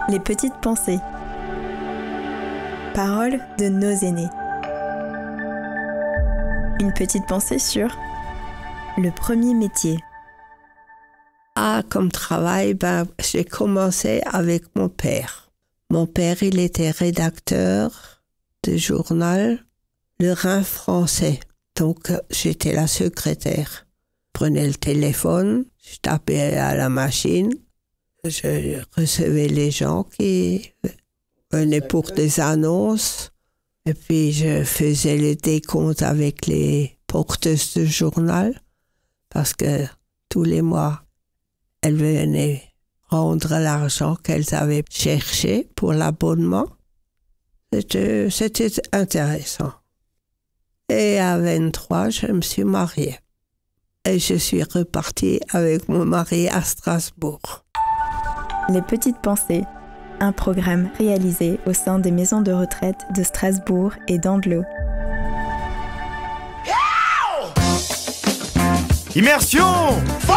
Les petites pensées. Paroles de nos aînés. Une petite pensée sur le premier métier. Comme travail, j'ai commencé avec mon père. Mon père, il était rédacteur du journal Le Rhin français. Donc, j'étais la secrétaire. Je prenais le téléphone, je tapais à la machine, je recevais les gens qui venaient pour des annonces, et puis je faisais le décompte avec les porteuses du journal, parce que tous les mois, elles venaient rendre l'argent qu'elles avaient cherché pour l'abonnement. C'était intéressant. Et à 23, je me suis mariée. Et je suis repartie avec mon mari à Strasbourg. Les petites pensées, un programme réalisé au sein des maisons de retraite de Strasbourg et d'Andlau. Immersion!